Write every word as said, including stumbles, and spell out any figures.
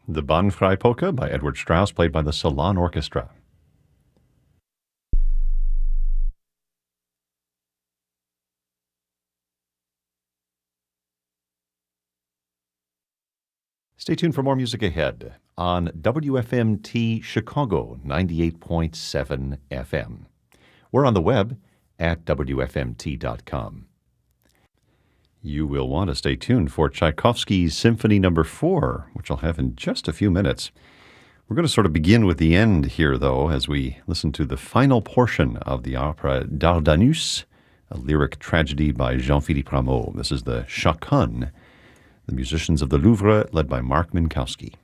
The Bahnfrei Polka by Edward Strauss, played by the Salon Orchestra. Stay tuned for more music ahead on W F M T Chicago ninety-eight point seven F M. We're on the web at W F M T dot com. You will want to stay tuned for Tchaikovsky's Symphony Number Four, which I'll have in just a few minutes. We're going to sort of begin with the end here, though, as we listen to the final portion of the opera Dardanus, a lyric tragedy by Jean-Philippe Rameau. This is the Chaconne, the musicians of the Louvre, led by Mark Minkowski.